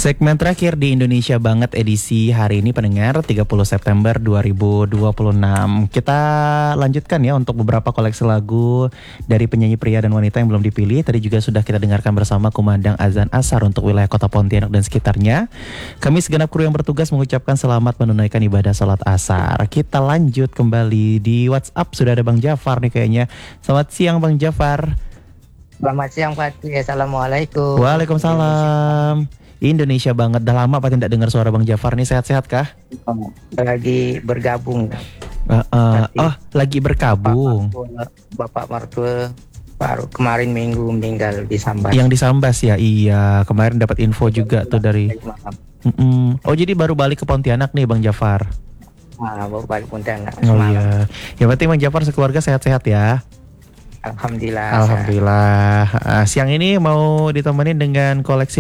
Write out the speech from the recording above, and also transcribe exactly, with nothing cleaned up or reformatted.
Segmen terakhir di Indonesia Banget edisi hari ini pendengar tiga puluh September dua ribu dua puluh enam. Kita lanjutkan ya untuk beberapa koleksi lagu dari penyanyi pria dan wanita yang belum dipilih. Tadi juga sudah kita dengarkan bersama kumandang azan asar untuk wilayah kota Pontianak dan sekitarnya. Kami segenap kru yang bertugas mengucapkan selamat menunaikan ibadah sholat asar. Kita lanjut kembali di WhatsApp. Sudah ada Bang Jafar nih kayaknya. Selamat siang Bang Jafar. Selamat siang Fatih. Assalamualaikum. Waalaikumsalam. Indonesia Banget, dah lama Pak tidak dengar suara Bang Jafar nih, sehat-sehat kah? Oh, lagi bergabung. Uh, uh, oh, lagi berkabung. Bapak mertua baru kemarin minggu meninggal di Sambas. Yang di Sambas ya, iya. Kemarin dapat info juga tuh dari. Mm-mm. Oh jadi baru balik ke Pontianak nih Bang Jafar. Nah, baru balik Pontianak. Oh iya. Ya berarti Bang Jafar sekeluarga sehat-sehat ya. Alhamdulillah. Alhamdulillah. Uh, siang ini mau ditemenin dengan koleksi